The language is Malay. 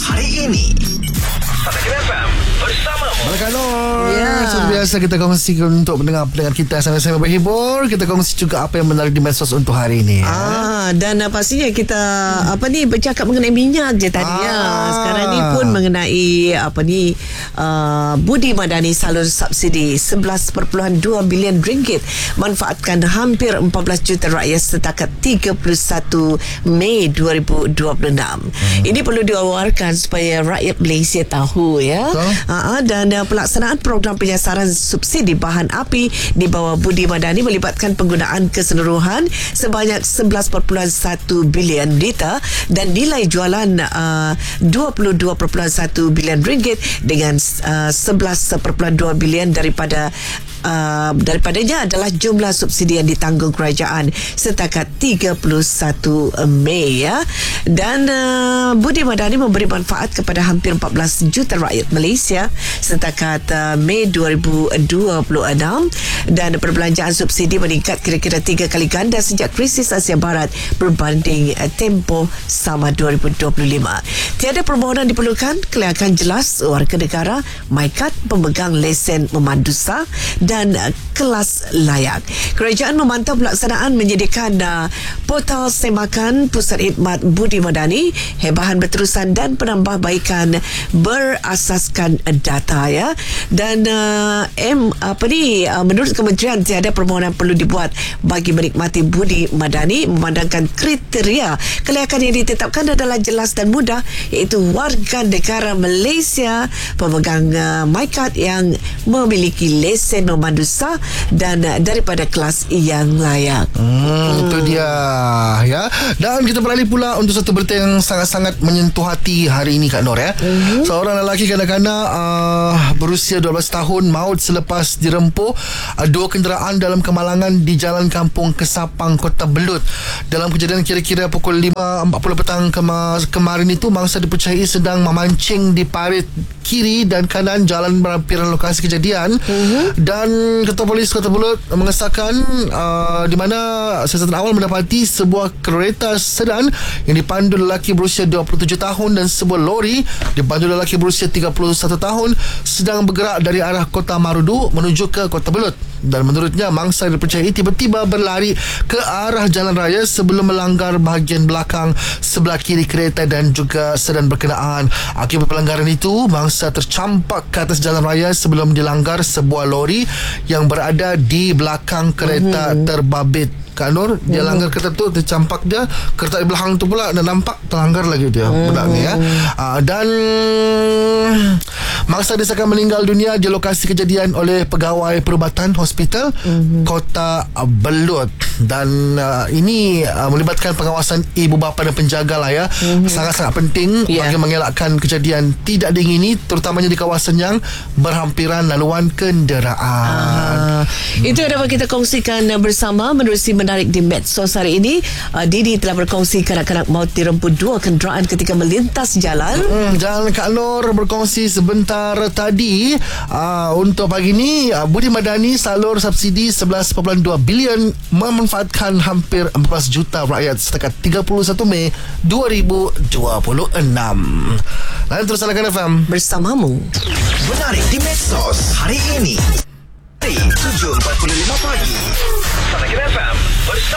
hari ini. Petakilan FM bersamamu. Malaikat Nur. Seperti biasa kita kongsi untuk pendengar-pendengar kita sama-sama berhibur. Kita kongsi juga apa yang menarik di medsos untuk hari ini. Dan pastinya kita bercakap mengenai minyak je tadi Sekarang ni pun mengenai Budi Madani salur subsidi 11.2 bilion ringgit manfaatkan hampir 14 juta rakyat setakat 31 Mei 2026. Ini perlu diwawarkan supaya rakyat Malaysia tahu ya. Dan pelaksanaan program penyasaran subsidi bahan api di bawah Budi Madani melibatkan penggunaan keseluruhan sebanyak 11.1 bilion liter dan nilai jualan 22.1 bilion ringgit dengan 11.2 bilion daripadanya adalah jumlah subsidi yang ditanggung kerajaan setakat 31 Mei ya. Dan Budi Madani memberi manfaat kepada hampir 14 juta rakyat Malaysia setakat Mei 2026 dan perbelanjaan subsidi meningkat kira-kira 3 kali ganda sejak krisis Asia Barat berbanding tempoh sama 2025. Tiada permohonan diperlukan, kelayakan jelas warga negara, MyKad, pemegang lesen memandu sah dan kelas layak. Kerajaan memantau pelaksanaan menyediakan portal semakan pusat khidmat Budi Madani, hebahan berterusan dan penambahbaikan berasaskan data ya. Dan menurut kementerian tiada permohonan perlu dibuat bagi menikmati Budi Madani memandangkan kriteria kelayakan yang ditetapkan adalah jelas dan mudah, iaitu warga negara Malaysia, pemegang MyKad yang memiliki lesen memandu sah dan daripada kelas yang layak. Itu dia ya. Dan kita beralih pula untuk satu berita yang sangat-sangat menyentuh hati hari ini Kak Nur ya. Seorang lelaki kanak-kanak berusia 12 tahun maut selepas dirempuh dua kenderaan dalam kemalangan di Jalan Kampung Kesapang, Kota Belud. Dalam kejadian kira-kira pukul 5.40 petang kemarin itu, mangsa dipercayai sedang memancing di parit kiri dan kanan jalan berhampiran lokasi kejadian. Dan Ketua Polis Kota Belud mengesahkan di mana siasatan awal mendapati sebuah kereta sedan yang dipandu lelaki berusia 27 tahun dan sebuah lori dipandu lelaki berusia 31 tahun sedang bergerak dari arah Kota Marudu menuju ke Kota Belud. Dan menurutnya mangsa dipercayai tiba-tiba berlari ke arah jalan raya sebelum melanggar bahagian belakang sebelah kiri kereta dan juga sedan berkenaan. Akibat pelanggaran itu, mangsa tercampak ke atas jalan raya sebelum dilanggar sebuah lori yang berada di belakang kereta terbabit. Kak Nur, dia langgar kereta tu, tercampak dia, kereta di belakang tu pula dah nampak terlanggar lagi dia budak ni ya. Dan mangsa disahkan meninggal dunia di lokasi kejadian oleh pegawai perubatan hospital Kota Belud. Dan ini melibatkan pengawasan ibu bapa dan penjaga lah ya. Sangat-sangat penting bagi mengelakkan kejadian tidak diingini, terutamanya di kawasan yang berhampiran laluan kenderaan. Itu yang dapat kita kongsikan bersama menerusi menarik di medsos hari ini. Didi telah berkongsi kanak-kanak maut dirempuh dua kenderaan ketika melintas jalan. Dan Kak Nur berkongsi sebentar tadi untuk pagi ni Budi Madani salur subsidi 11.2 bilion memanfaatkan hampir 14 juta rakyat setakat 31 Mei 2026. Lain terus Malaikat FM bersamamu. Menarik di medsos hari ini. 7.45 pagi. Petakilan FM bersama